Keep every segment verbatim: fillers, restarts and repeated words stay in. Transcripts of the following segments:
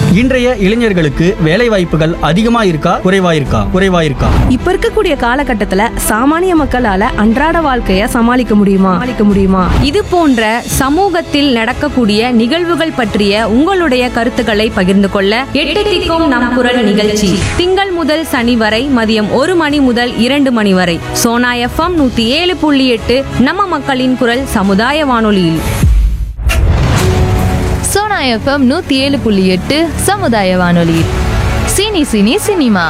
இன்றைய இளைஞர்களுக்கு வேலை வாய்ப்புகள் அதிகமா இருக்கா குறைவா இருக்கா குறைவா இருக்கா இப்ப இருக்கக்கூடிய காலகட்டத்துல சாமானிய மக்களால அன்றாட வாழ்க்கைய சமாளிக்க முடியுமா சமாளிக்க முடியுமா இது போன்ற சமூகத்தில் நடக்கக்கூடிய நிகழ்வுகள் பற்றிய உங்களுடைய கருத்துக்களை பகிர்ந்து கொள்ள எட்டு திக்கும் நம் குரல் நிகழ்ச்சி திங்கள் முதல் சனி வரை மதியம் ஒரு மணி முதல் இரண்டு மணி வரை சோனா எஃப்எம் நூத்தி ஏழு புள்ளி எட்டு நம்ம மக்களின் குரல் சமுதாய வானொலியில். சோனா எஃப்எம் நூத்தி ஏழு புள்ளி எட்டு சமுதாய வானொலி. Cine cine cinema.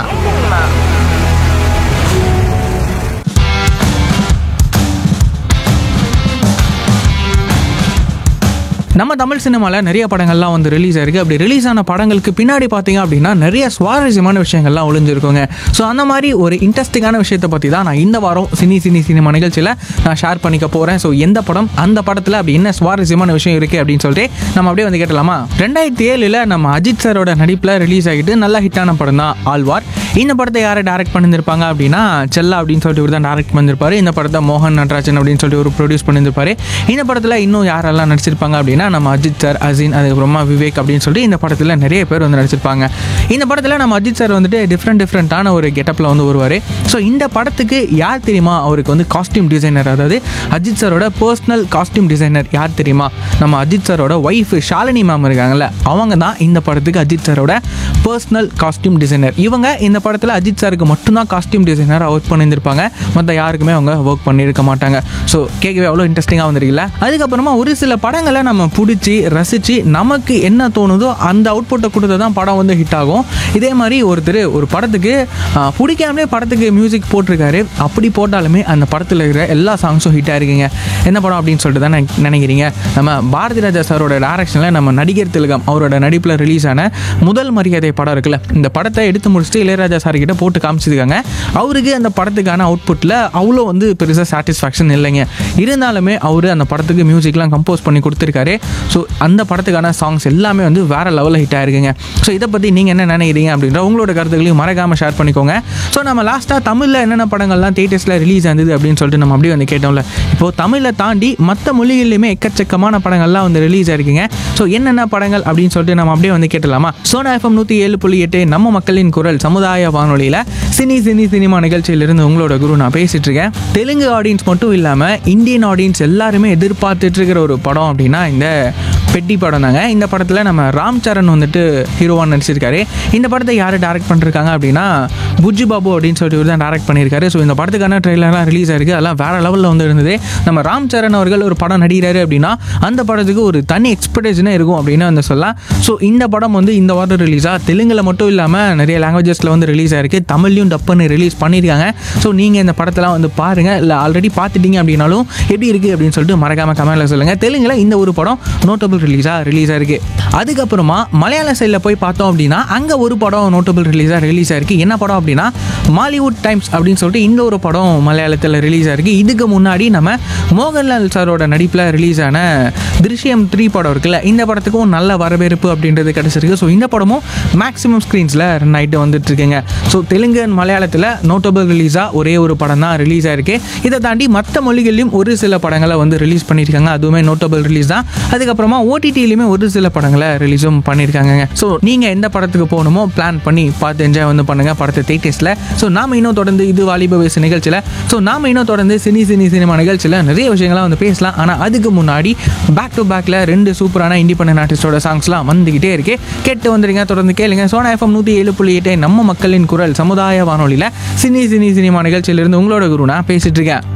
நம்ம தமிழ் சினிமாவில் நிறைய படங்கள்லாம் வந்து ரிலீஸ் ஆயிருக்கு. அப்படி ரிலீஸ் ஆன படங்களுக்கு பின்னாடி பார்த்தீங்க அப்படின்னா நிறைய சுவாரஸ்யமான விஷயங்கள்லாம் ஒளிஞ்சிருக்குங்க. ஸோ அந்த மாதிரி ஒரு இன்ட்ரெஸ்டிங்கான விஷயத்தை பற்றி தான் நான் இந்த வாரம் சினி சினி சினிமா நிகழ்ச்சியில் நான் ஷேர் பண்ணிக்க போகிறேன். ஸோ எந்த படம், அந்த படத்தில் அப்படி என்ன சுவாரஸ்யமான விஷயம் இருக்குது அப்படின்னு சொல்லிட்டு நம்ம அப்படியே வந்து கேட்டலாமா? ரெண்டாயிரத்தி ஏழில் நம்ம அஜித் சாரோட நடிப்பில் ரிலீஸ் ஆகிட்டு நல்லா ஹிட்டான படம் தான் ஆழ்வார். இந்த படத்தை யாரை டேரக்ட் பண்ணியிருப்பாங்க அப்படின்னா செல்லா அப்படின்னு சொல்லிட்டு இவர் தான் டேரக்ட் பண்ணியிருப்பாரு. இந்த படத்தை மோகன் நட்ராஜன் அப்படின்னு சொல்லிட்டு ஒரு ப்ரொடியூஸ் பண்ணியிருப்பாரு. இந்த படத்தில் இன்னும் யாரெல்லாம் நடிச்சிருப்பாங்க அப்படின்னா நம்ம அஜித் சார், அசீன், அதுக்கப்புறமா விவேக் அப்படின்னு சொல்லிட்டு இந்த படத்தில் நிறைய பேர் வந்து நடிச்சிருப்பாங்க. இந்த படத்தில் நம்ம அஜித் சார் வந்துட்டு டிஃப்ரெண்ட் டிஃப்ரெண்ட்டான ஒரு கெட்டப்பில் வந்து வருவார். ஸோ இந்த படத்துக்கு யார் தெரியுமா அவருக்கு வந்து காஸ்டியூம் டிசைனர், அதாவது அஜித் சாரோட பர்சனல் காஸ்டியூம் டிசைனர் யார் தெரியுமா? நம்ம அஜித் சாரோட ஒய்ஃப் ஷாலினி மேம் இருக்காங்கல்ல, அவங்க தான் இந்த படத்துக்கு அஜித் சாரோட பர்சனல் காஸ்டியூம் டிசைனர். இவங்க இந்த படத்தில் அஜித் சாருக்கு மட்டும்தான் காஸ்டியூம் டிசைனராக ஒர்க் பண்ணியிருந்திருப்பாங்க. மற்ற யாருக்குமே அவங்க ஒர்க் பண்ணியிருக்க மாட்டாங்க. ஸோ கேட்கவே அவ்வளோ இன்ட்ரெஸ்டிங்காக வந்துருக்குல்ல. அதுக்கப்புறமா ஒரு சில படங்களை நம்ம பிடிச்சி ரசித்து நமக்கு என்ன தோணுதோ அந்த அவுட்புட்டை கொடுத்து தான் படம் வந்து ஹிட் ஆகும். இதே மாதிரி ஒருத்தர் ஒரு படத்துக்கு பிடிக்காமலே படத்துக்கு மியூசிக் போட்டிருக்காரு. அப்படி போட்டாலுமே அந்த படத்தில் இருக்கிற எல்லா சாங்ஸும் ஹிட் ஆகிருக்குங்க. என்ன படம் அப்படின்னு சொல்லிட்டு தான் நினைக்கிறீங்க? நம்ம பாரதி ராஜா சாரோட டைரக்ஷனில் நம்ம நடிகர் திலகம் அவரோட நடிப்பில் ரிலீஸ் ஆன முதல் மரியாதை படம் இருக்குல்ல, இந்த படத்தை எடுத்து முடிச்சுட்டு இளையராஜா சார் கிட்ட போட்டு காமிச்சிருக்காங்க. அவருக்கு அந்த படத்துக்கான அவுட்புட்டில் அவ்வளோ வந்து பெருசாக சாட்டிஸ்ஃபேக்ஷன் இல்லைங்க. இருந்தாலுமே அவர் அந்த படத்துக்கு மியூசிக்லாம் கம்போஸ் பண்ணி கொடுத்துருக்காரு. ஸோ அந்த படத்துக்கான சாங்ஸ் எல்லாமே வந்து வேறு லெவலில் ஹிட் ஆகிருக்குங்க. ஸோ இதை பற்றி நீங்கள் என்ன நினைக்கிறீங்க அப்படின்ற உங்களோட கருத்துக்களையும் மறக்காமல் ஷேர் பண்ணிக்கோங்க. ஸோ நம்ம லாஸ்ட்டாக தமிழில் என்னென்ன படங்கள்லாம் தியேட்டர்ஸில் ரிலீஸ் ஆனது அப்படின்னு சொல்லிட்டு நம்ம அப்படியே வந்து கேட்டோம்ல. இப்போது தமிழை தாண்டி மற்ற மொழிகளிலுமே எக்கச்சக்கமான படங்கள்லாம் வந்து ரிலீஸ் ஆகிருக்குங்க. ஸோ என்னென்ன படங்கள் அப்படின்னு சொல்லிட்டு நம்ம அப்படியே வந்து கேட்டலாமா? சோனா எஃப்எம் நூற்றி ஏழு புள்ளி எட்டு நம்ம மக்களின் குரல் சமுதாய வானொலியில் சினி சினி சினிமா நிகழ்ச்சியிலிருந்து உங்களோட குரு நான் பேசிகிட்டு இருக்கேன். தெலுங்கு ஆடியன்ஸ் மட்டும் இல்லாமல் இந்தியன் ஆடியன்ஸ் எல்லாருமே எதிர்பார்த்துட்டு இருக்கிற ஒரு படம் அப்படின்னா இந்த பெட்டி படம் தாங்க. இந்த படத்தில் நம்ம ராம் சரண் வந்துட்டு ஹீரோவாக நடிச்சிருக்காரு. இந்த படத்தை யார் டேரக்ட் பண்ணிருக்காங்க அப்படின்னா புஜ்ஜி பாபு அப்படின்னு சொல்லிட்டு இவர் தான் டேரக்ட் பண்ணியிருக்காரு. ஸோ இந்த படத்துக்கான ட்ரெய்லர்லாம் ரிலீஸ் ஆயிருக்கு. அதெல்லாம் வேறு லெவலில் வந்து இருந்தது. நம்ம ராம் சரண் அவர்கள் ஒரு படம் நடிக்கிறாரு அப்படின்னா அந்த படத்துக்கு ஒரு தனி எக்ஸ்பெக்டேஷனே இருக்கும் அப்படின்னு வந்து சொல்லலாம். ஸோ இந்த படம் வந்து இந்த வாரம் ரிலீஸாக தெலுங்கில் மட்டும் இல்லாமல் நிறைய லாங்குவேஜஸில் வந்து ரிலீஸ் ஆயிருக்கு. தமிழ்லையும் டப் பண்ணி ரிலீஸ் பண்ணியிருக்காங்க. ஸோ நீங்கள் இந்த படத்தெல்லாம் வந்து பாருங்கள். இல்லை ஆல்ரெடி பார்த்துட்டீங்க அப்படின்னாலும் எப்படி இருக்குது அப்படின்னு சொல்லிட்டு மறக்காமல் கமெண்ட்டில் சொல்லுங்கள். தெலுங்கில் இந்த ஒரு படம் நோட்டபிள் ரிலீஸாக ரிலீஸ் ஆயிருக்கு. அதுக்கப்புறமா மலையாள சைடில் போய் பார்த்தோம் அப்படின்னா அங்கே ஒரு படம் நோட்டபிள் ரிலீஸாக ரிலீஸ் ஆயிருக்கு. என்ன படம் அப்படின்னா மாலிவுட் டைம்ஸ் அப்படின்னு சொல்லிட்டு இந்த ஒரு படம் மலையாளத்தில் ரிலீஸ் ஆயிருக்கு. இதுக்கு முன்னாடி நம்ம மோகன்லால் சாரோட நடிப்பில் ரிலீஸ் ஆன திருஷ்யம் த்ரீ படம் இருக்குல்ல, இந்த படத்துக்கும் நல்ல வரவேற்பு அப்படின்றது கிடச்சிருக்கு. ஸோ இந்த படமும் மேக்ஸிமம் ஸ்க்ரீன்ஸில் ரன் ஆகிட்டு வந்துட்டு இருக்குங்க. ஸோ தெலுங்கு அண்ட் மலையாளத்தில் நோட்டபிள் ரிலீஸாக ஒரே ஒரு படம் தான் ரிலீஸ் ஆயிருக்கு. இதை தாண்டி மற்ற மொழிகளிலும் ஒரு சில படங்களை வந்து ரிலீஸ் பண்ணியிருக்காங்க. அதுவுமே நோட்டபிள் ரிலீஸ் தான். அதுக்கப்புறமா ஓடிடியிலுமே ஒரு சில படங்களை ரிலீஸும் பண்ணியிருக்காங்க. ஸோ நீங்கள் எந்த படத்துக்கு போகணுமோ பிளான் பண்ணி பார்த்து என்ஜாய் வந்து பண்ணுங்கள் படத்தை தியேட்டர்ஸில். ஸோ நாம் இன்னும் தொடர்ந்து இது வாலிப வயசு நிகழ்ச்சியில் ஸோ நாம் இன்னும் தொடர்ந்து சினி சினி சினிமா நிகழ்ச்சியில் நிறைய விஷயங்கள்லாம் வந்து பேசலாம். ஆனால் அதுக்கு முன்னாடி பேக் டு பேக்கில் ரெண்டு சூப்பரான இண்டிபெண்டன்ட் ஆர்டிஸ்டோட சாங்ஸ்லாம் வந்துக்கிட்டே இருக்கு. கேட்டு வந்துடுங்க, தொடர்ந்து கேளுங்க. சோனா எஃப்எம் நூற்றி ஏழு புள்ளி எட்டு நம்ம மக்களின் குரல் சமுதாய வானொலியில் சினி சினி சினிமா நிகழ்ச்சியிலிருந்து உங்களோட குரு நான் பேசிட்டு இருக்கேன்.